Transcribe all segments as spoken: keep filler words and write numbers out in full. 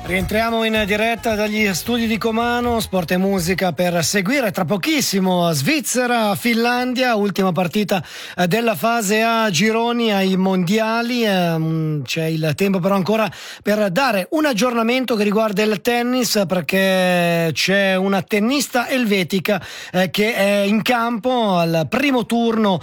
Rientriamo in diretta dagli studi di Comano, Sport e Musica, per seguire tra pochissimo Svizzera-Finlandia, ultima partita della fase A gironi ai mondiali. C'è il tempo però ancora per dare un aggiornamento che riguarda il tennis, perché c'è una tennista elvetica che è in campo al primo turno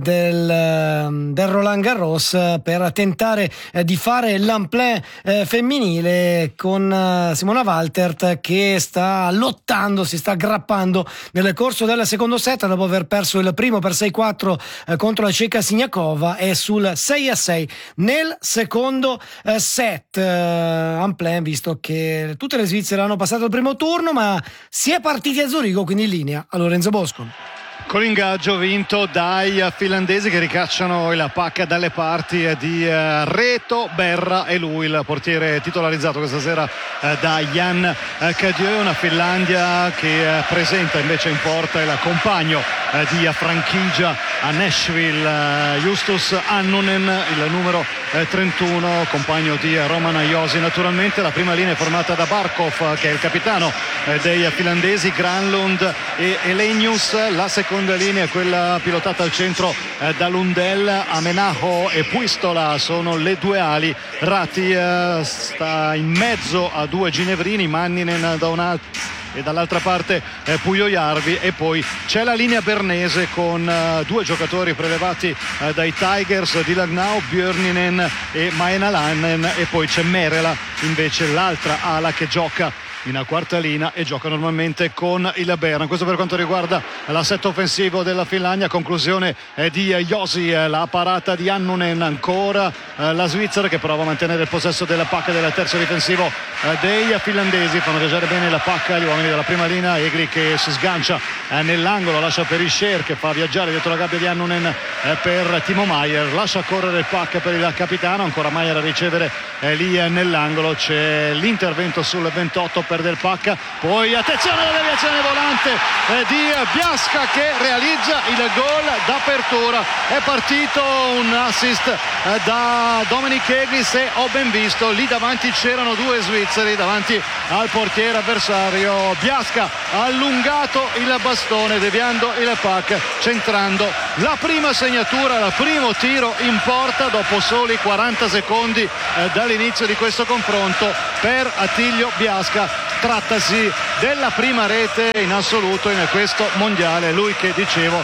del, del Roland Garros per tentare di fare l'Amplé femminile con Simona Waltert, che sta lottando, si sta aggrappando nel corso del secondo set dopo aver perso il primo per sei quattro eh, contro la ceca Siniakova, e sul sei a sei nel secondo eh, set. eh, Amplé, visto che tutte le svizzere hanno passato il primo turno, ma si è partiti a Zurigo, quindi in linea a Lorenzo Bosco. Con l'ingaggio vinto dai finlandesi che ricacciano la pacca dalle parti di Reto Berra, e lui il portiere titolarizzato questa sera da Jan Cadieu. Una Finlandia che presenta invece in porta il compagno di franchigia a Nashville, Justus Annunen, il numero trentuno, compagno di Roman Josi. Naturalmente la prima linea è formata da Barkov, che è il capitano dei finlandesi, Granlund e Elenius. La seconda linea è quella pilotata al centro eh, da Lundell, Amenaho e Puistola sono le due ali. Ratti eh, sta in mezzo a due ginevrini, Manninen da un'altra e dall'altra parte eh, Pujojarvi, e poi c'è la linea bernese con eh, due giocatori prelevati eh, dai Tigers, Dilagnau, Björninen e Maenalainen, e poi c'è Merela invece, l'altra ala, che gioca in quarta linea e gioca normalmente con il Berna. Questo per quanto riguarda l'assetto offensivo della Finlandia. Conclusione eh, di Josi, eh, la parata di Annunen, ancora eh, la Svizzera che prova a mantenere il possesso della pacca del terzo difensivo eh, dei finlandesi. Fanno viaggiare bene la pacca gli uomini della prima linea. Egli che si sgancia eh, nell'angolo, lascia per Ischer che fa viaggiare dietro la gabbia di Annunen eh, per Timo Maier, lascia correre il pacca per il capitano, ancora Maier a ricevere eh, lì eh, nell'angolo. C'è l'intervento sul ventotto per del pacca, poi attenzione alla deviazione volante eh, di Biasca che realizza il gol d'apertura. È partito un assist eh, da Dominic Egli, se ho ben visto. Lì davanti c'erano due svizzeri davanti al portiere avversario. Biasca ha allungato il bastone deviando il pack, centrando la prima segnatura, il primo tiro in porta dopo soli quaranta secondi eh, dall'inizio di questo confronto per Attilio Biasca. Trattasi della prima rete in assoluto in questo mondiale. Lui che, dicevo,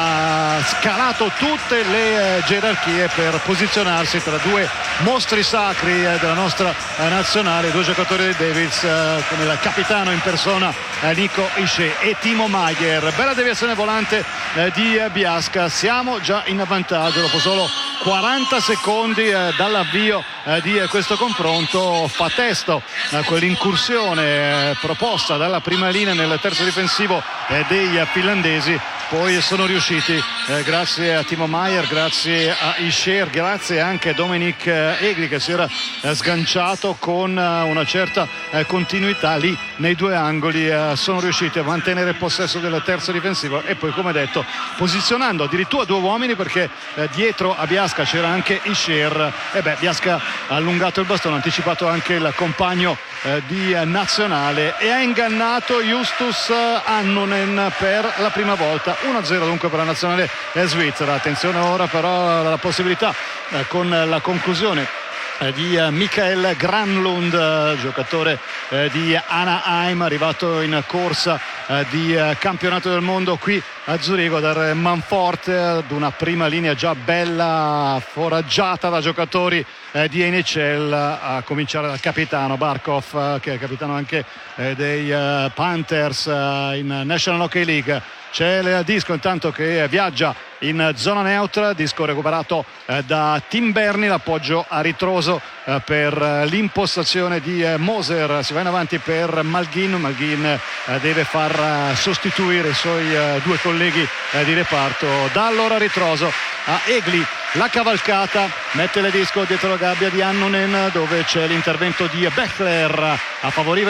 ha scalato tutte le eh, gerarchie per posizionarsi tra due mostri sacri eh, della nostra eh, nazionale, due giocatori dei Devils, eh, con il capitano in persona eh, Nico Ischer e Timo Maier. Bella deviazione volante eh, di eh, Biasca. Siamo già in vantaggio dopo solo quaranta secondi eh, dall'avvio eh, di eh, questo confronto. Fa testo eh, quell'incursione eh, proposta dalla prima linea nel terzo difensivo eh, dei eh, finlandesi. Poi sono riusciti, eh, grazie a Timo Maier, grazie a Ischer, grazie anche a Dominic eh, Egli che si era eh, sganciato con eh, una certa eh, continuità lì nei due angoli. Eh, sono riusciti a mantenere il possesso del terzo difensivo e poi, come detto, posizionando addirittura due uomini, perché eh, dietro a Biasca c'era anche Ischer. E beh, Biasca ha allungato il bastone, ha anticipato anche il compagno eh, di eh, nazionale e ha ingannato Justus Annunen per la prima volta. uno a zero dunque per la nazionale svizzera. Attenzione ora però alla possibilità eh, con la conclusione eh, di eh, Mikael Granlund, eh, giocatore eh, di Anaheim, arrivato in corsa eh, di eh, campionato del mondo qui a Zurigo, a dare manforte ad una prima linea già bella foraggiata da giocatori eh, di N H L, a cominciare dal capitano Barkov, eh, che è capitano anche eh, dei eh, Panthers eh, in National Hockey League. C'è il disco intanto che viaggia in zona neutra, disco recuperato eh, da Tim Berni, l'appoggio a ritroso eh, per l'impostazione di eh, Moser. Si va in avanti per Malgin, Malgin eh, deve far eh, sostituire i suoi eh, due colleghi eh, di reparto. Da allora ritroso a Egli, la cavalcata, mette il disco dietro la gabbia di Annunen, dove c'è l'intervento di Bechler a favorire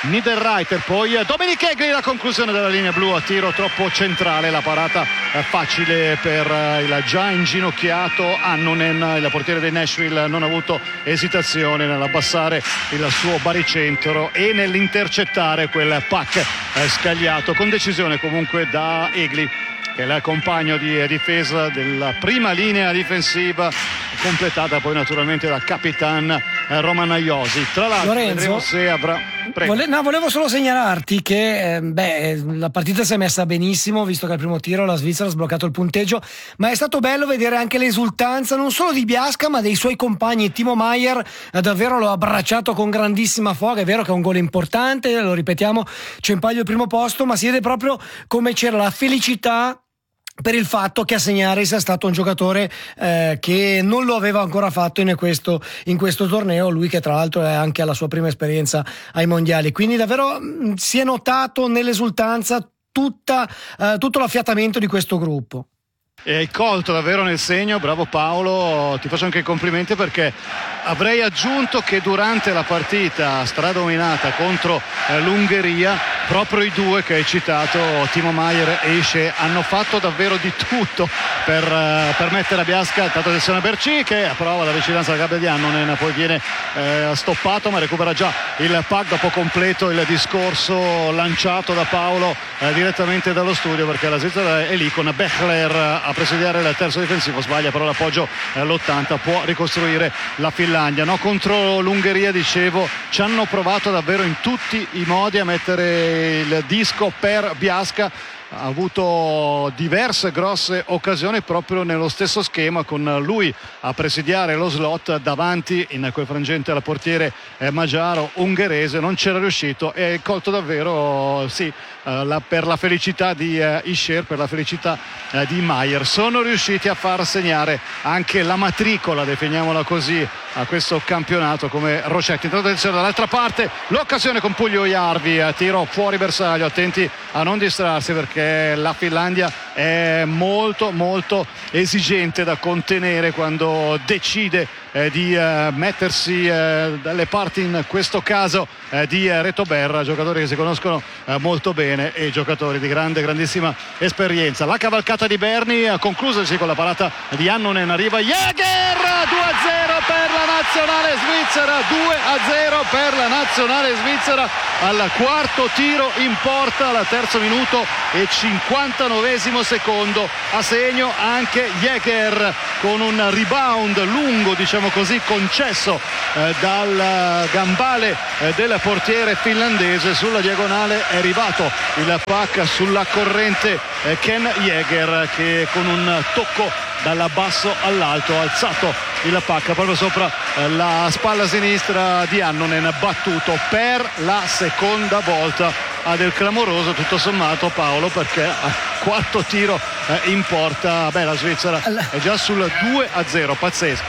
Niederreiter, poi Dominik Egli, la conclusione della linea blu a tiro troppo centrale, la parata facile per il già inginocchiato Annunen. Il portiere dei Nashville non ha avuto esitazione nell'abbassare il suo baricentro e nell'intercettare quel puck scagliato con decisione comunque da Egli, che è il compagno di difesa della prima linea difensiva, completata poi naturalmente da Capitan Roman Josi. Tra l'altro Lorenzo, vedremo se avrà... Vole... No, volevo solo segnalarti che eh, beh, la partita si è messa benissimo, visto che al primo tiro la Svizzera ha sbloccato il punteggio, ma è stato bello vedere anche l'esultanza non solo di Biasca ma dei suoi compagni. Timo Maier eh, davvero l'ho abbracciato con grandissima foga. È vero che è un gol importante, lo ripetiamo, c'è in palio il primo posto, ma si vede proprio come c'era la felicità per il fatto che a segnare sia stato un giocatore eh, che non lo aveva ancora fatto in questo, in questo torneo, lui che tra l'altro è anche alla sua prima esperienza ai mondiali, quindi davvero mh, si è notato nell'esultanza tutta, eh, tutto l'affiatamento di questo gruppo. E hai colto davvero nel segno, bravo Paolo, ti faccio anche i complimenti, perché avrei aggiunto che durante la partita stradominata contro eh, l'Ungheria, proprio i due che hai citato, Timo Maier e Isce, hanno fatto davvero di tutto per, eh, per mettere a Biasca. Tanto attenzione a Berci che prova la vicinanza alla gabbia di Annunen, poi viene eh, stoppato ma recupera già il puck dopo completo il discorso lanciato da Paolo eh, direttamente dallo studio, perché la Svizzera è lì con Bechler a presidiare il terzo difensivo. Sbaglia però l'appoggio all'ottanta, può ricostruire la Finlandia. No, contro l'Ungheria, dicevo, ci hanno provato davvero in tutti i modi a mettere il disco per Biasca. Ha avuto diverse grosse occasioni proprio nello stesso schema, con lui a presidiare lo slot davanti in quel frangente al portiere eh, magiaro ungherese. Non c'era riuscito e colto davvero sì eh, la, per la felicità di eh, Ischer, per la felicità eh, di Maier. Sono riusciti a far segnare anche la matricola, definiamola così, a questo campionato come Rochetti. Attenzione dall'altra parte, l'occasione con Pugliojarvi, tiro fuori bersaglio, attenti a non distrarsi perché la Finlandia è molto molto esigente da contenere quando decide eh, di eh, mettersi eh, dalle parti, in questo caso eh, di eh, Reto Berra, giocatori che si conoscono eh, molto bene e giocatori di grande grandissima esperienza. La cavalcata di Berni eh, conclusasi con la parata di Annunen, arriva Jäger, due a zero per la nazionale svizzera, due a zero per la nazionale svizzera al quarto tiro in porta, al terzo minuto e cinquantanovesimo secondo. A segno anche Jäger con un rebound lungo, diciamo così, concesso eh, dal gambale eh, del portiere finlandese. Sulla diagonale è arrivato il puck sulla corrente eh, Ken Jäger, che con un tocco dal basso all'alto ha alzato il puck proprio sopra eh, la spalla sinistra di Annunen, battuto per la seconda volta. Ha del clamoroso tutto sommato, Paolo, perché a quarto tiro eh, in porta, beh, la Svizzera è già sul due a zero, pazzesco.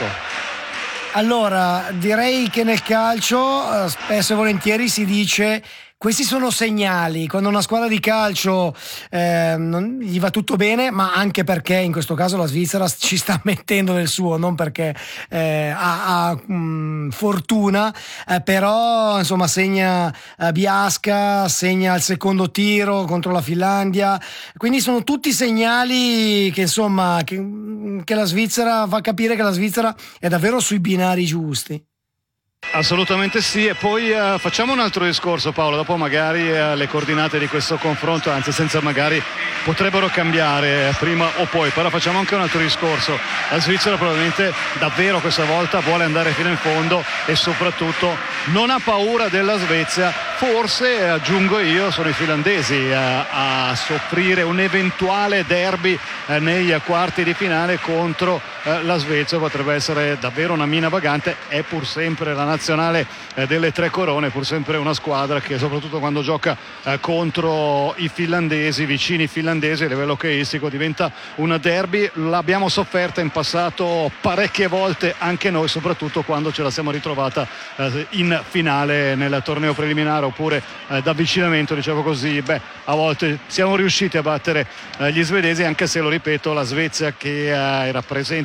Allora, direi che nel calcio eh, spesso e volentieri si dice: questi sono segnali. Quando una squadra di calcio eh, non, gli va tutto bene, ma anche perché in questo caso la Svizzera ci sta mettendo del suo, non perché eh, ha, ha mh, fortuna, eh, però insomma segna eh, Biasca, segna il secondo tiro contro la Finlandia, quindi sono tutti segnali che insomma che, che la Svizzera fa capire che la Svizzera è davvero sui binari giusti. Assolutamente sì, e poi uh, facciamo un altro discorso, Paolo, dopo magari uh, le coordinate di questo confronto, anzi senza magari, potrebbero cambiare uh, prima o poi, però facciamo anche un altro discorso. La Svizzera probabilmente davvero questa volta vuole andare fino in fondo e soprattutto non ha paura della Svezia. Forse, aggiungo io, sono i finlandesi uh, a soffrire un eventuale derby uh, nei quarti di finale contro uh, la Svezia. Potrebbe essere davvero una mina vagante, è pur sempre la nazionale eh, delle tre corone, pur sempre una squadra che soprattutto quando gioca eh, contro i finlandesi, vicini finlandesi a livello hockeyistico, diventa una derby. L'abbiamo sofferta in passato parecchie volte anche noi, soprattutto quando ce la siamo ritrovata eh, in finale nel torneo preliminare oppure eh, d'avvicinamento, diciamo così. Beh, a volte siamo riusciti a battere eh, gli svedesi, anche se, lo ripeto, la Svezia che eh, era presente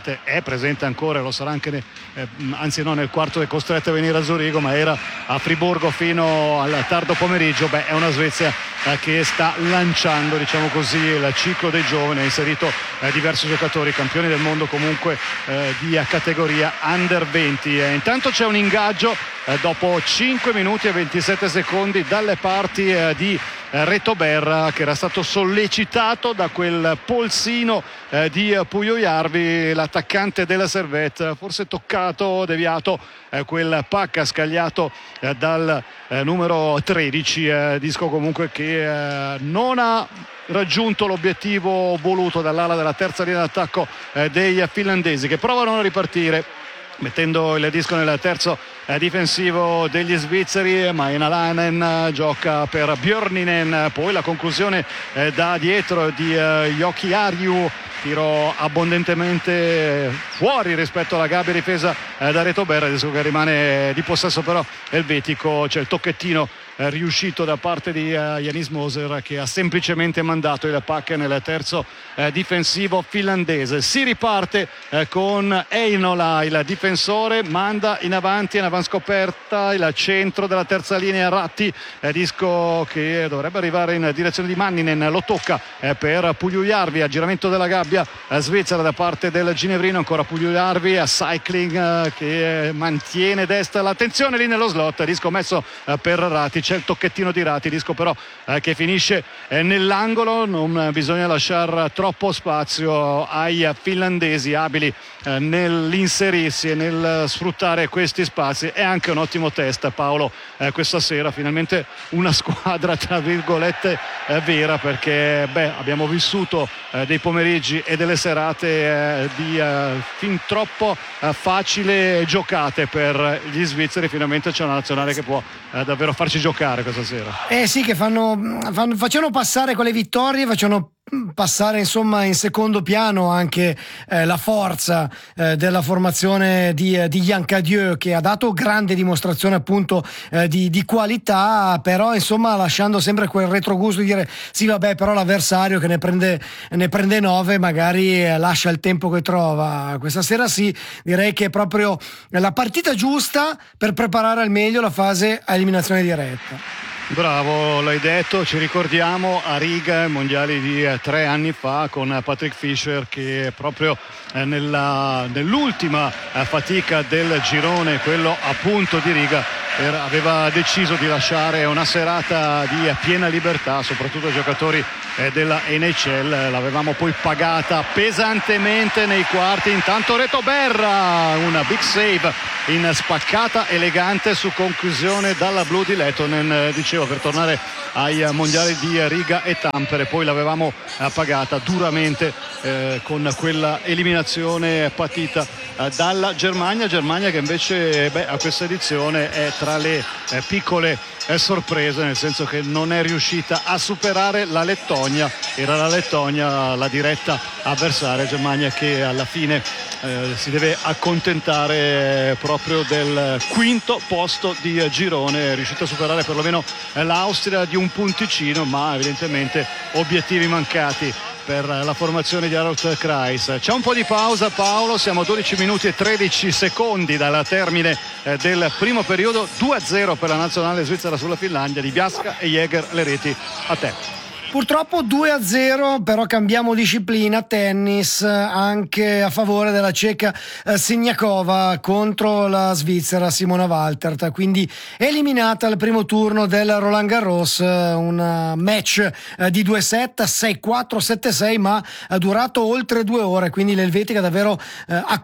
presente, è presente ancora, lo sarà anche ne, eh, anzi no, nel quarto è costretto a venire a Zurigo, ma era a Friburgo fino al tardo pomeriggio. Beh, è una Svezia eh, che sta lanciando, diciamo così, il ciclo dei giovani, ha inserito eh, diversi giocatori campioni del mondo comunque eh, di categoria under venti. E intanto c'è un ingaggio eh, dopo cinque minuti e ventisette secondi dalle parti eh, di Reto Berra, che era stato sollecitato da quel polsino eh, di Pujojärvi, l'attaccante della Servette, forse toccato, deviato eh, quel pacca scagliato eh, dal eh, numero tredici, eh, disco comunque che eh, non ha raggiunto l'obiettivo voluto dall'ala della terza linea d'attacco eh, dei finlandesi, che provano a ripartire mettendo il disco nel terzo eh, difensivo degli svizzeri. Maenalainen eh, gioca per Björninen, poi la conclusione eh, da dietro di eh, Jokiharju, tiro abbondantemente fuori rispetto alla gabbia difesa eh, da Reto Berra, disco che rimane di possesso però elvetico. C'è il tocchettino eh, riuscito da parte di uh, Janis Moser, che ha semplicemente mandato il pack nel terzo eh, difensivo finlandese. Si riparte eh, con Einola, il difensore, manda in avanti in avanscoperta il centro della terza linea Ratti, eh, disco che dovrebbe arrivare in direzione di Manninen, lo tocca eh, per Pujojärvi, aggiramento della gabbia eh, svizzera da parte del ginevrino, ancora Pujojärvi a cycling eh, che eh, mantiene destra l'attenzione lì nello slot, disco messo eh, per Ratti, c'è il tocchettino di Ratti, disco però eh, che finisce eh, nell'angolo. Non bisogna lasciare troppo spazio ai finlandesi, abili eh, nell'inserirsi e nel sfruttare questi spazi. È anche un ottimo test, Paolo, eh, questa sera finalmente una squadra tra virgolette eh, vera, perché beh, abbiamo vissuto eh, dei pomeriggi e delle serate eh, di eh, fin troppo eh, facile giocate per gli svizzeri. Finalmente c'è una nazionale che può eh, davvero farci giocare questa sera. Eh sì, che fanno, fanno facciano passare con le vittorie, facciano passare insomma in secondo piano anche eh, la forza eh, della formazione di, eh, di Yann Cadieux, che ha dato grande dimostrazione appunto eh, di, di qualità, però insomma lasciando sempre quel retrogusto di dire sì vabbè, però l'avversario che ne prende, ne prende nove magari eh, lascia il tempo che trova. Questa sera sì, direi che è proprio la partita giusta per preparare al meglio la fase a eliminazione diretta. Bravo, l'hai detto, ci ricordiamo a Riga, i mondiali di eh, tre anni fa, con Patrick Fischer, che proprio eh, nella, nell'ultima eh, fatica del girone, quello appunto di Riga, era, aveva deciso di lasciare una serata di eh, piena libertà, soprattutto ai giocatori eh, della N H L. L'avevamo poi pagata pesantemente nei quarti. Intanto Reto Berra, una big save in spaccata elegante su conclusione dalla blu di Lehtonen, eh, dicevo, per tornare ai mondiali di Riga e Tampere. Poi l'avevamo pagata duramente eh, con quella eliminazione patita eh, dalla Germania Germania che invece beh, a questa edizione è tra le eh, piccole eh, sorprese, nel senso che non è riuscita a superare la Lettonia. Era la Lettonia la diretta avversaria, Germania che alla fine eh, si deve accontentare proprio del quinto posto di girone, è riuscita a superare perlomeno l'Austria di un punticino, ma evidentemente obiettivi mancati per la formazione di Harold Kreis. C'è un po' di pausa, Paolo, siamo a dodici minuti e tredici secondi dal termine eh, del primo periodo. Due a zero per la nazionale svizzera sulla Finlandia, di Biasca e Jäger le reti. A te. Purtroppo due a zero, però cambiamo disciplina, tennis, anche a favore della ceca eh, Siniakova contro la svizzera Simona Waltert, quindi eliminata al primo turno del Roland Garros, eh, un match eh, di due set, sei quattro sette sei, ma ha durato oltre due ore, quindi l'elvetica davvero eh, ha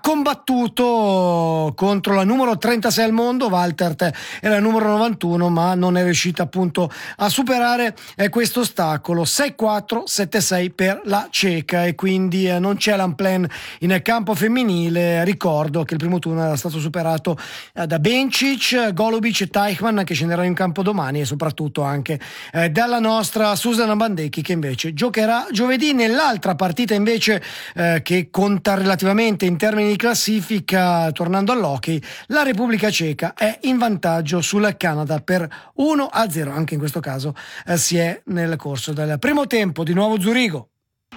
combattuto contro la numero trentasei al mondo. Waltert è la numero novantuno, ma non è riuscita appunto a superare eh, questo ostacolo. sei quattro sette sei per la ceca, e quindi eh, non c'è l'unplan in campo femminile. Ricordo che il primo turno era stato superato eh, da Bencic, Golubic e Teichmann, che scenderanno in campo domani, e soprattutto anche eh, dalla nostra Susanna Bandecchi, che invece giocherà giovedì. Nell'altra partita invece eh, che conta relativamente in termini di classifica, tornando all'hockey, la Repubblica Ceca è in vantaggio sul Canada per uno a zero. Anche in questo caso eh, si è nel corso del primo tempo. Di nuovo Zurigo.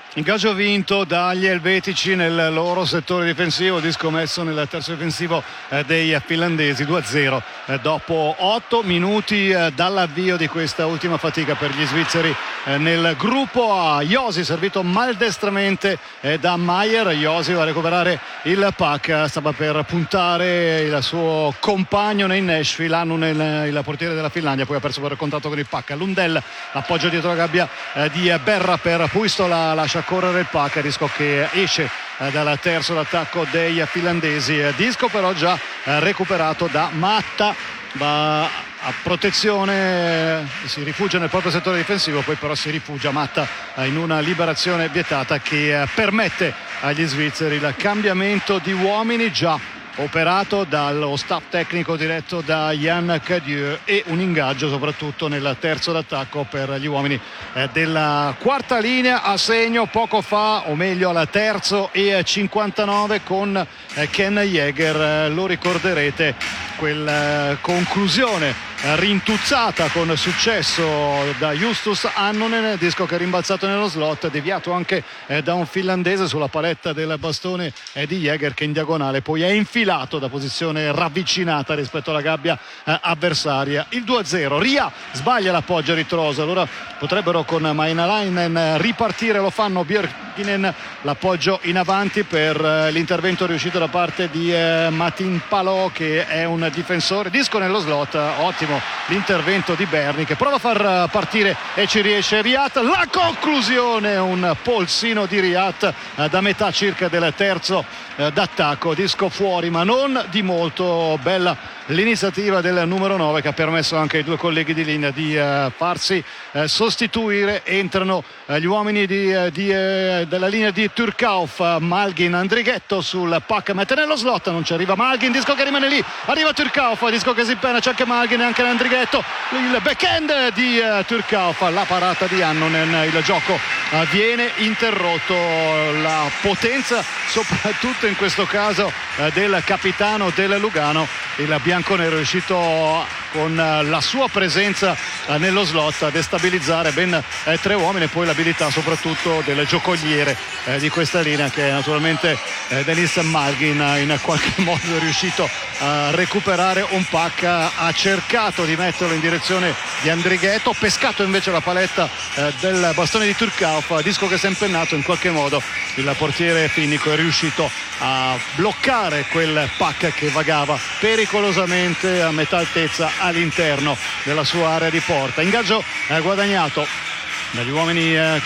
Ingaggio vinto dagli elvetici nel loro settore difensivo, disco messo nel terzo difensivo eh, dei finlandesi. Due a zero eh, dopo otto minuti eh, dall'avvio di questa ultima fatica per gli svizzeri eh, nel gruppo A. Josi servito maldestramente eh, da Maier. Josi va a recuperare il puck, stava per puntare il suo compagno nei Nashville, Annunen, il portiere della Finlandia, poi ha perso per contatto con il puck. Lundell, appoggio dietro la gabbia eh, di Berra per Puistola, lascia correre il puck, disco che esce eh, dal terzo d'attacco dei finlandesi. Disco però già eh, recuperato da Matta, va a protezione, si rifugia nel proprio settore difensivo, poi però si rifugia Matta eh, in una liberazione vietata che eh, permette agli svizzeri il cambiamento di uomini già operato dallo staff tecnico diretto da Yann Cadieux, e un ingaggio soprattutto nel terzo d'attacco per gli uomini eh, della quarta linea, a segno poco fa, o meglio al terzo e cinquantanove, con eh, Ken Jäger. Eh, lo ricorderete, quella conclusione rintuzzata con successo da Justus Annunen, disco che è rimbalzato nello slot, deviato anche eh, da un finlandese sulla paletta del bastone eh, di Jäger, che in diagonale poi è infilato da posizione ravvicinata rispetto alla gabbia eh, avversaria. Il due a zero. Ria sbaglia l'appoggio a ritroso, allora potrebbero con Mainalainen ripartire, lo fanno. Björkinen l'appoggio in avanti per eh, l'intervento riuscito da parte di eh, Matin Palò, che è un difensore. Disco nello slot, ottimo l'intervento di Berni, che prova a far partire e ci riesce Riat. La conclusione, un polsino di Riat eh, da metà circa del terzo eh, d'attacco. Disco fuori, ma non di molto. Bella l'iniziativa del numero nove, che ha permesso anche ai due colleghi di linea di eh, farsi eh, sostituire. Entrano eh, gli uomini di, eh, di, eh, della linea di Turkauf. Malgin, Andrighetto sul puck, mette nello slot, non ci arriva Malgin, disco che rimane lì, arriva Turkauf, disco che si impena, c'è anche Malgin e anche Andrighetto, il backhand di uh, Turkauf, la parata di Annunen, il gioco uh, viene interrotto. La potenza soprattutto in questo caso uh, del capitano del Lugano, il bianconero, è riuscito con la sua presenza nello slot a destabilizzare ben eh, tre uomini, e poi l'abilità soprattutto del giocoliere eh, di questa linea, che naturalmente eh, Denis Malgin in qualche modo è riuscito a recuperare un puck, ha cercato di metterlo in direzione di Andrighetto, pescato invece la paletta eh, del bastone di Turkauf, disco che si è impennato. In qualche modo il portiere finnico è riuscito a bloccare quel puck che vagava pericolosamente a metà altezza all'interno della sua area di porta. Ingaggio eh, guadagnato dagli uomini eh,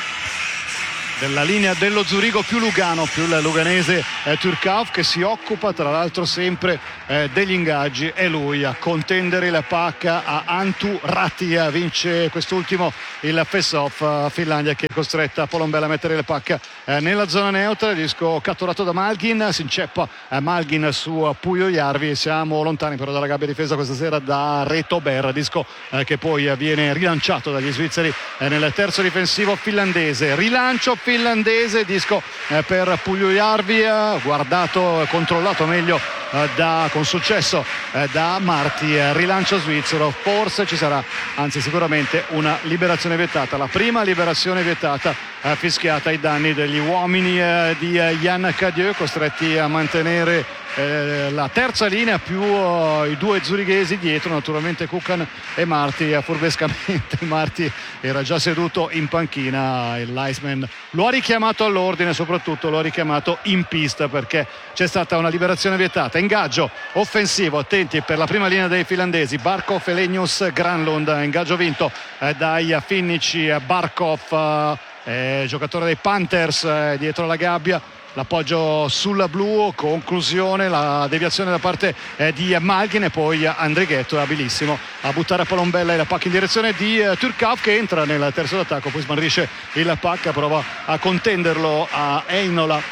della linea dello Zurigo, più Lugano, più il luganese eh, Turkauf, che si occupa tra l'altro sempre eh, degli ingaggi. È lui a contendere il puck a Antu Ratia, vince quest'ultimo il face-off. uh, Finlandia che è costretta a Polombella a mettere il puck eh, nella zona neutra. Disco catturato da Malgin, si inceppa eh, Malgin su Pujojarvi. Siamo lontani però dalla gabbia difesa questa sera da Reto Berra, disco eh, che poi eh, viene rilanciato dagli svizzeri eh, nel terzo difensivo finlandese. Rilancio finlandese, disco eh, per Pujojarvi, eh, guardato, controllato meglio eh, da, con successo eh, da Marti. eh, rilancio svizzero, forse ci sarà, anzi sicuramente, una liberazione vietata, la prima liberazione vietata eh, fischiata ai danni degli uomini eh, di eh, Yann Cadieux, costretti a mantenere Eh, la terza linea più uh, i due zurighesi dietro, naturalmente Kukan e Marti. uh, furbescamente Marti era già seduto in panchina, il Leisman lo ha richiamato all'ordine, soprattutto lo ha richiamato in pista, perché c'è stata una liberazione vietata. Ingaggio offensivo, attenti per la prima linea dei finlandesi, Barkov, Elenius, Granlund. Ingaggio vinto eh, dai finnici. Barkov, eh, giocatore dei Panthers, eh, dietro la gabbia, l'appoggio sul blu, conclusione, la deviazione da parte eh, di Malgin, e poi Andrighetto è abilissimo a buttare a Polombella la pacca in direzione di eh, Turkauf, che entra nel terzo d'attacco, poi smarrisce il puck, prova a contenderlo a Einola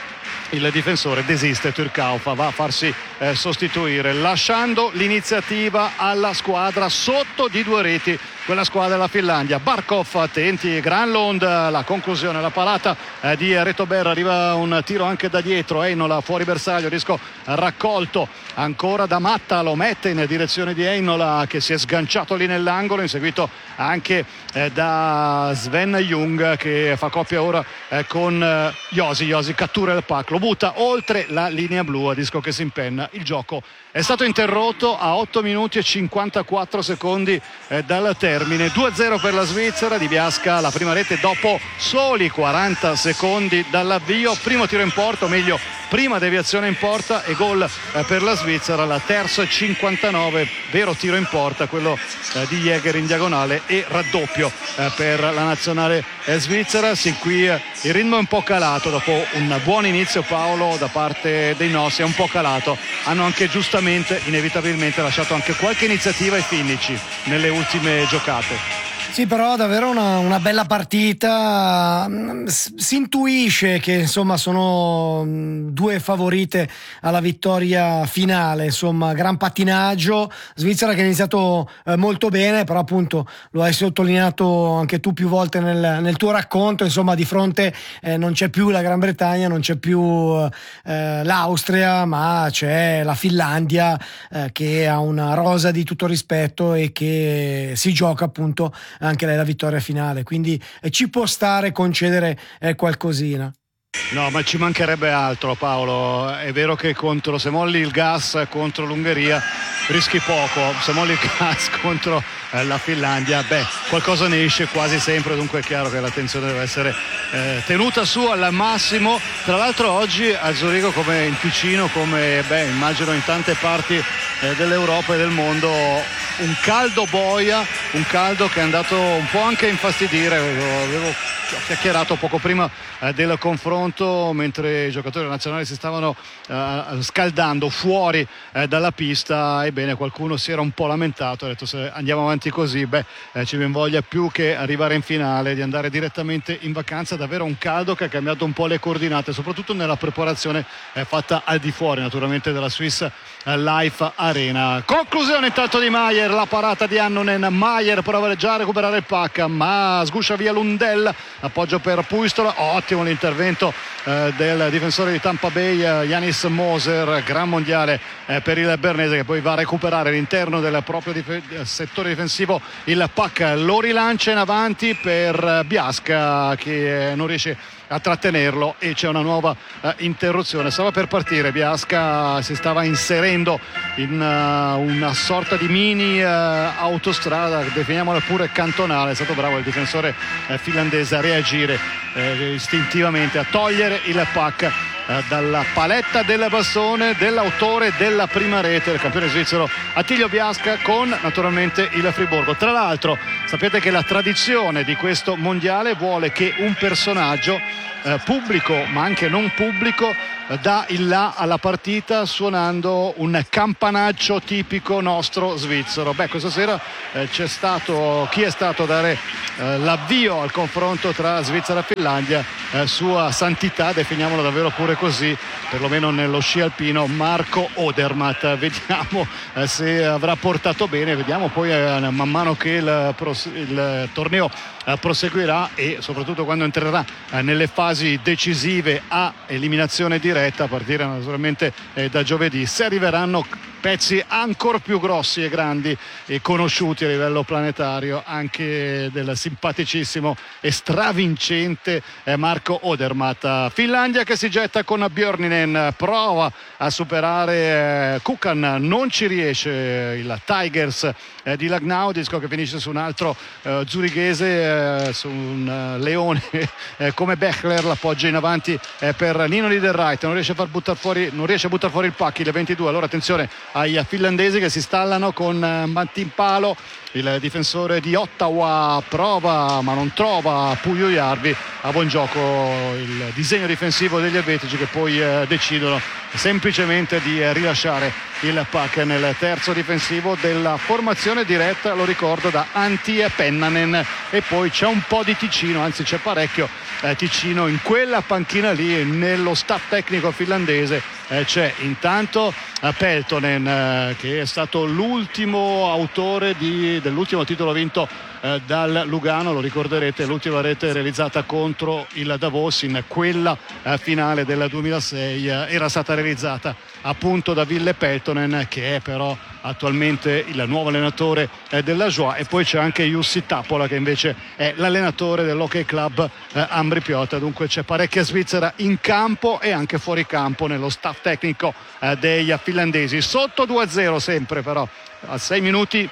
il difensore desiste, Turkaufa va a farsi eh, sostituire, lasciando l'iniziativa alla squadra sotto di due reti, quella squadra della Finlandia. Barkov, attenti, Granlund, la conclusione, la parata eh, di Reto Berra, arriva un tiro anche da dietro, Heinola fuori bersaglio, disco raccolto ancora da Matta, lo mette in direzione di Heinola che si è sganciato lì nell'angolo, inseguito anche eh, da Sven Jung che fa coppia ora eh, con eh, Josi, Josi cattura il puck, lo butta oltre la linea blu, a disco che si impenna. Il gioco è stato interrotto a otto minuti e cinquantaquattro secondi eh, dal termine. Due a zero per la Svizzera, Di Biasca la prima rete dopo soli quaranta secondi dall'avvio. Primo tiro in porta, o meglio prima deviazione in porta e gol eh, per la Svizzera. La terza cinquantanove, vero tiro in porta, quello eh, di Jäger in diagonale, e raddoppio eh, per la nazionale eh, svizzera. Sì, qui eh, il ritmo è un po' calato dopo un buon inizio, Paolo, da parte dei nostri, è un po' calato. Hanno anche giustamente, inevitabilmente, lasciato anche qualche iniziativa ai finnici nelle ultime giocate. Sì, però davvero una, una bella partita. Si intuisce che insomma sono due favorite alla vittoria finale, insomma gran pattinaggio. Svizzera che ha iniziato eh, molto bene, però appunto lo hai sottolineato anche tu più volte nel, nel tuo racconto, insomma di fronte eh, non c'è più la Gran Bretagna, non c'è più eh, l'Austria, ma c'è la Finlandia eh, che ha una rosa di tutto rispetto e che si gioca appunto anche lei la vittoria finale, quindi eh, ci può stare concedere eh, qualcosina. No, ma ci mancherebbe altro, Paolo. È vero che contro, se molli il gas contro l'Ungheria rischi poco, se molli il gas contro eh, la Finlandia, beh, qualcosa ne esce quasi sempre. Dunque è chiaro che l'attenzione deve essere eh, tenuta su al massimo. Tra l'altro oggi a Zurigo, come in Ticino, come beh, immagino in tante parti eh, dell'Europa e del mondo, un caldo boia, un caldo che è andato un po' anche a infastidire. Avevo chiacchierato poco prima eh, del confronto, mentre i giocatori nazionali si stavano eh, scaldando fuori eh, dalla pista. Ebbene, qualcuno si era un po' lamentato, ha detto: se andiamo avanti così, beh, eh, ci ben voglia più che arrivare in finale di andare direttamente in vacanza. Davvero un caldo che ha cambiato un po' le coordinate, soprattutto nella preparazione eh, fatta al di fuori naturalmente della Swiss Life Arena. Conclusione intanto di Maier, la parata di Annunen. Maier prova già a recuperare il puck, ma sguscia via Lundell, appoggio per Puistola. Ottimo l'intervento eh, del difensore di Tampa Bay, Janis Moser. Gran mondiale eh, per il bernese, che poi va a recuperare all'interno del proprio dif- settore difensivo il puck, lo rilancia in avanti per Biasca che eh, non riesce a trattenerlo, e c'è una nuova uh, interruzione. Stava per partire Biasca, si stava inserendo in uh, una sorta di mini uh, autostrada, definiamola pure cantonale. È stato bravo il difensore uh, finlandese a reagire uh, istintivamente, a togliere il puck uh, dalla paletta del bastone dell'autore della prima rete, il campione svizzero Attilio Biasca, con naturalmente il Friburgo. Tra l'altro sapete che la tradizione di questo mondiale vuole che un personaggio Eh, pubblico ma anche non pubblico eh, dà il là alla partita suonando un campanaccio tipico nostro svizzero. Beh, questa sera eh, c'è stato chi è stato a dare eh, l'avvio al confronto tra Svizzera e Finlandia, eh, sua santità, definiamolo davvero pure così, perlomeno nello sci alpino, Marco Odermatt. Vediamo eh, se avrà portato bene, vediamo poi eh, man mano che il, il torneo eh, proseguirà, e soprattutto quando entrerà eh, nelle fasi decisive a eliminazione diretta, a partire naturalmente eh, da giovedì, se arriveranno pezzi ancora più grossi e grandi e conosciuti a livello planetario anche del simpaticissimo e stravincente eh, Marco Odermatt. Finlandia che si getta con Björninen, prova a superare eh, Kukan, non ci riesce il Tigers eh, di Lagnau, disco che finisce su un altro eh, zurighese, eh, su un eh, leone eh, come Bechler, l'appoggia in avanti eh, per Nino Niederreiter, non riesce a far buttare fuori, non riesce a buttare fuori il puck, il ventidue. Allora attenzione ai finlandesi che si installano con Mantinpalo, il difensore di Ottawa prova ma non trova Pugliujärvi. A buon gioco il disegno difensivo degli elvetici, che poi eh, decidono semplicemente di rilasciare il puck nel terzo difensivo della formazione diretta, lo ricordo, da Antti Pennanen. E poi c'è un po' di Ticino, anzi c'è parecchio eh, Ticino in quella panchina lì. Nello staff tecnico finlandese eh, c'è intanto eh, Peltonen eh, che è stato l'ultimo autore di, dell'ultimo titolo vinto eh, dal Lugano, lo ricorderete, l'ultima rete realizzata contro il Davos in quella eh, finale del duemilasei eh, era stata realizzata appunto da Ville Peltonen, che è però attualmente il nuovo allenatore eh, della Joie. E poi c'è anche Jussi Tapola, che invece è l'allenatore dell'Hockey Club eh, Ambri Piotta. Dunque c'è parecchia Svizzera in campo e anche fuori campo nello staff tecnico eh, dei finlandesi. Sotto due a zero sempre, però a sei minuti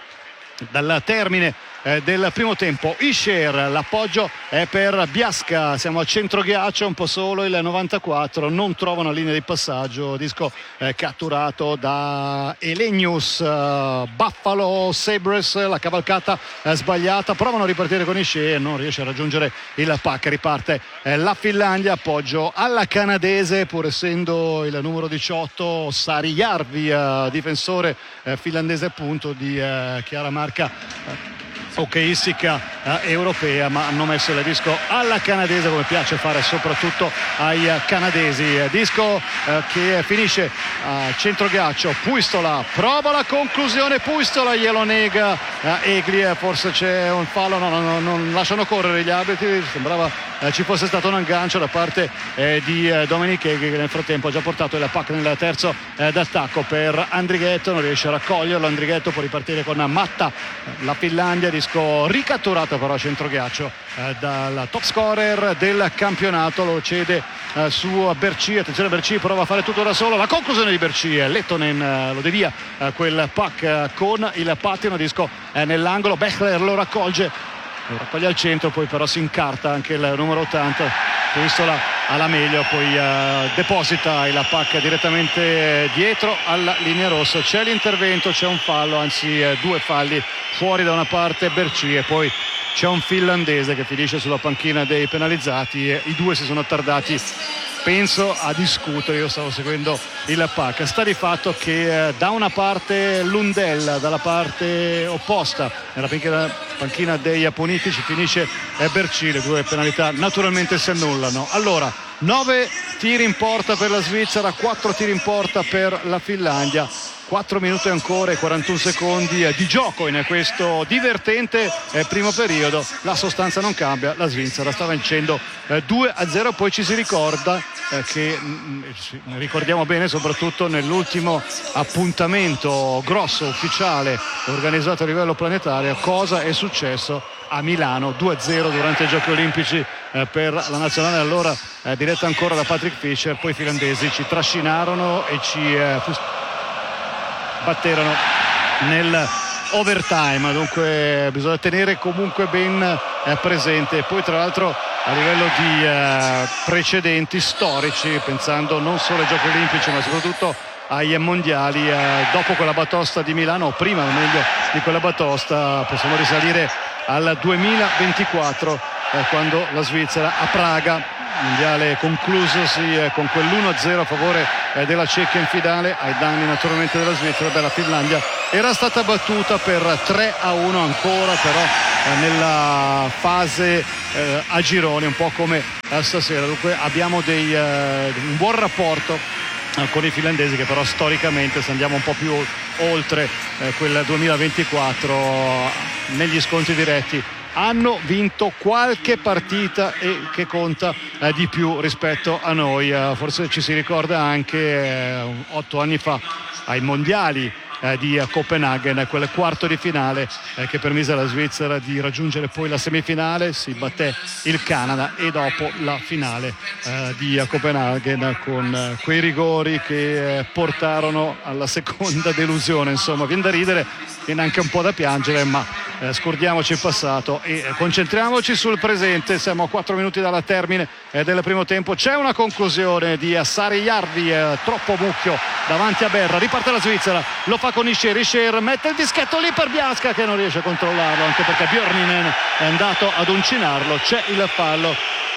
dal termine eh, del primo tempo. Ischer, l'appoggio è per Biasca, siamo a centro ghiaccio, un po' solo il novantaquattro, non trova una linea di passaggio, disco eh, catturato da Elenius. uh, Buffalo Sabres, la cavalcata eh, sbagliata, provano a ripartire con Ischer, non riesce a raggiungere il puck, riparte eh, la Finlandia, appoggio alla canadese, pur essendo il numero diciotto Sarijärvi, eh, difensore eh, finlandese appunto di eh, chiara marca eh, hockeyistica eh, europea, ma hanno messo il disco alla canadese, come piace fare soprattutto ai eh, canadesi. eh, disco eh, che finisce a centro ghiaccio. Puistola prova la conclusione, Puistola glielo nega eh, Egli, forse c'è un fallo, no, no, no, non lasciano correre gli arbitri, sembrava eh, ci fosse stato un aggancio da parte eh, di eh, Dominic Egli, che nel frattempo ha già portato il puck nel terzo eh, d'attacco per Andrighetto, non riesce a raccoglierlo. Andrighetto può ripartire con Matta, la Finlandia, disco ricatturato però a centroghiaccio eh, dal top scorer del campionato, lo cede eh, su Berci. Attenzione, Berci prova a fare tutto da solo, la conclusione di Berci, Lettonen eh, lo devia eh, quel puck eh, con il pattino, disco eh, nell'angolo, Bechler lo raccolge lo raccoglie al centro, poi però si incarta anche il numero ottanta, Puistola alla meglio, poi uh, deposita il puck direttamente dietro alla linea rossa. C'è l'intervento, c'è un fallo, anzi eh, due falli, fuori da una parte Berci e poi c'è un finlandese che finisce sulla panchina dei penalizzati e i due si sono attardati, penso, a discutere. Io stavo seguendo il puck, sta di fatto che eh, da una parte Lundell, dalla parte opposta nella panchina, panchina dei Aponifici finisce eh, Berci, le due penalità naturalmente si annullano. Allora, nove tiri in porta per la Svizzera, quattro tiri in porta per la Finlandia, quattro minuti ancora e quarantuno secondi di gioco in questo divertente primo periodo. La sostanza non cambia, la Svizzera sta vincendo due a zero. Poi ci si ricorda che ricordiamo bene soprattutto nell'ultimo appuntamento grosso ufficiale organizzato a livello planetario cosa è successo a Milano, due a zero durante i Giochi Olimpici eh, per la nazionale, allora eh, diretta ancora da Patrick Fischer. Poi i finlandesi ci trascinarono e ci eh, batterono nel overtime, dunque bisogna tenere comunque ben eh, presente. Poi tra l'altro a livello di eh, precedenti storici, pensando non solo ai Giochi Olimpici ma soprattutto ai mondiali, eh, dopo quella batosta di Milano, o prima o meglio di quella batosta, possiamo risalire al duemilaventiquattro, eh, quando la Svizzera a Praga, mondiale conclusosi eh, con quell'uno a zero a favore eh, della Cecchia in finale, ai danni naturalmente della Svizzera. Beh, la Finlandia era stata battuta per tre a uno ancora, però eh, nella fase eh, a gironi, un po' come eh, stasera. Dunque abbiamo dei, eh, un buon rapporto eh, con i finlandesi, che però storicamente, se andiamo un po' più oltre eh, quel duemilaventiquattro, negli scontri diretti hanno vinto qualche partita e che conta eh, di più rispetto a noi. Eh, forse ci si ricorda anche eh, otto anni fa ai mondiali eh, di Copenaghen, quel quarto di finale eh, che permise alla Svizzera di raggiungere poi la semifinale. Si batté il Canada e dopo la finale eh, di Copenaghen con eh, quei rigori che eh, portarono alla seconda delusione. Insomma, viene da ridere, viene anche un po' da piangere, ma Eh, scordiamoci il passato e eh, concentriamoci sul presente. Siamo a quattro minuti dalla termine eh, del primo tempo. C'è una conclusione di Sarijärvi, eh, troppo mucchio davanti a Berra. Riparte la Svizzera, lo fa con Ischer. Ischer mette il dischetto lì per Biasca, che non riesce a controllarlo, anche perché Björninen è andato ad uncinarlo. C'è il fallo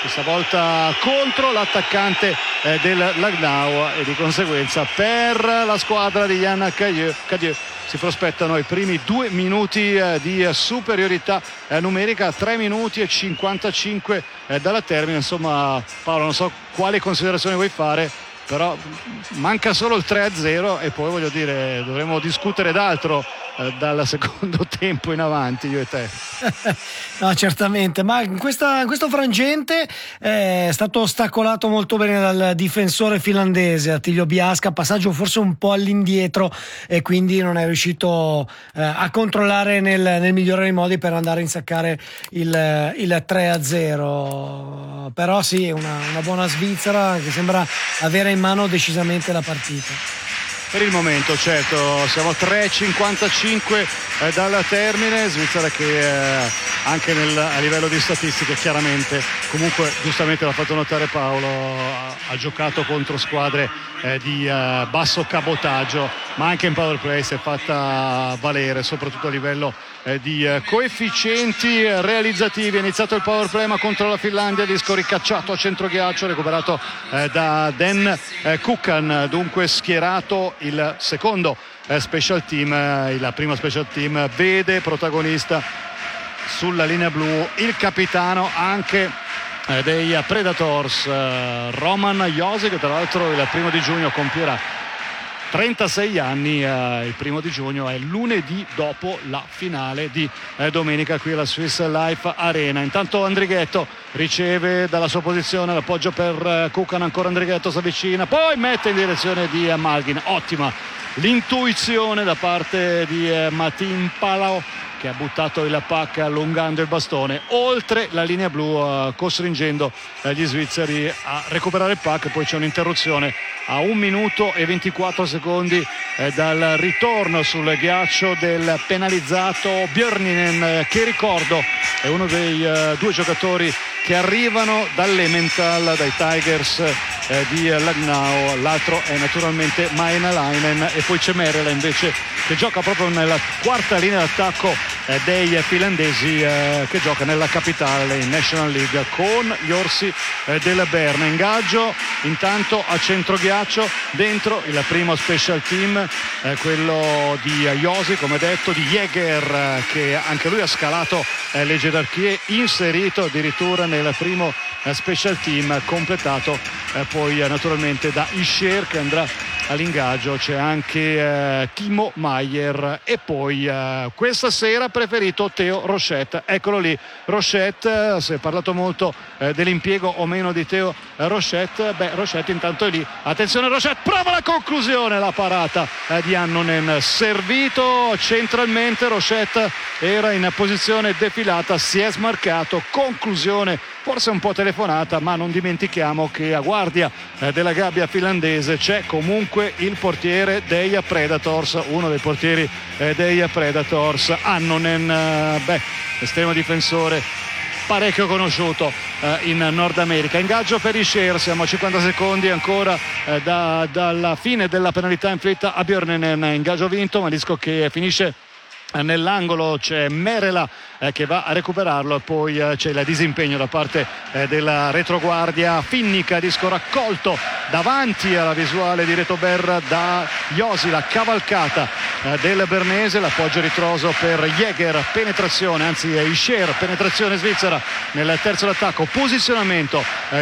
questa volta contro l'attaccante eh, del Langnau, e di conseguenza per la squadra di Yann Cadieux, Cadieux si prospettano i primi due minuti eh, di superiorità eh, numerica, tre minuti e cinquantacinque eh, dalla termine. Insomma, Paolo, non so quale considerazione vuoi fare, però manca solo il tre a zero e poi, voglio dire, dovremo discutere d'altro eh, dal secondo tempo in avanti, io e te. No, certamente, ma in, questa, in questo frangente è stato ostacolato molto bene dal difensore finlandese Attilio Biasca, passaggio forse un po' all'indietro, e quindi non è riuscito eh, a controllare nel, nel migliore dei modi per andare a insaccare il, il tre a zero. Però sì, una, una buona Svizzera che sembra avere in mano decisamente la partita. Per il momento, certo, siamo a tre e cinquantacinque eh, dal termine. Svizzera che eh, anche nel, a livello di statistiche, chiaramente, comunque giustamente l'ha fatto notare Paolo, ha, ha giocato contro squadre eh, di eh, basso cabotaggio, ma anche in power play si è fatta valere, soprattutto a livello eh, di eh, coefficienti realizzativi. È iniziato il power play, ma contro la Finlandia, disco ricacciato a centroghiaccio, recuperato eh, da Dan eh, Kukan, dunque schierato il secondo eh, special team. Eh, la prima special team vede protagonista sulla linea blu il capitano anche eh, dei Predators, eh, Roman Josi, che tra l'altro il primo di giugno compierà trentasei anni. Eh, il primo di giugno è lunedì dopo la finale di eh, domenica qui alla Swiss Life Arena. Intanto Andrighetto riceve dalla sua posizione l'appoggio per eh, Kukan, ancora Andrighetto si avvicina, poi mette in direzione di eh, Malgin. Ottima l'intuizione da parte di eh, Matin Palau, che ha buttato il puck allungando il bastone oltre la linea blu, eh, costringendo eh, gli svizzeri a recuperare il puck. Poi c'è un'interruzione a un minuto e ventiquattro secondi eh, dal ritorno sul ghiaccio del penalizzato Björninen, eh, che ricordo è uno dei eh, due giocatori che arrivano dall'Emmental, dai Tigers eh, di Langnau. L'altro è naturalmente Maenalainen, e poi c'è Merela invece, che gioca proprio nella quarta linea d'attacco eh, dei finlandesi, eh, che gioca nella capitale in National League con gli orsi eh, del Berna. Ingaggio intanto a centroghiaccio dentro il primo special team, eh, quello di Josi, come detto, di Jäger, eh, che anche lui ha scalato eh, le gerarchie, inserito addirittura nel primo eh, special team, completato eh, poi eh, naturalmente da Ischer, che andrà all'ingaggio. C'è anche eh, Timo Maier, e poi eh, questa sera preferito Theo Rochette. Eccolo lì Rochette, si è parlato molto eh, dell'impiego o meno di Theo Rochette. Beh, Rochette intanto è lì, attenzione, Rochette prova la conclusione, la parata eh, di Annonen, servito centralmente. Rochette era in posizione defilata, si è smarcato, conclusione forse un po' telefonata, ma non dimentichiamo che a guardia eh, della gabbia finlandese c'è comunque il portiere dei Predators, uno dei portieri eh, dei Predators, Annonen, eh, beh, estremo difensore parecchio conosciuto eh, in Nord America. Ingaggio per Ischer, siamo a cinquanta secondi ancora eh, da, dalla fine della penalità inflitta a Björninen. Ingaggio vinto, ma disco che finisce nell'angolo. C'è Merela eh, che va a recuperarlo, e poi eh, c'è il disimpegno da parte eh, della retroguardia finnica, disco raccolto davanti alla visuale di Retober da Josi, la cavalcata eh, del bernese, l'appoggio ritroso per Jäger, penetrazione, anzi Ischer, penetrazione svizzera nel terzo d'attacco, posizionamento eh,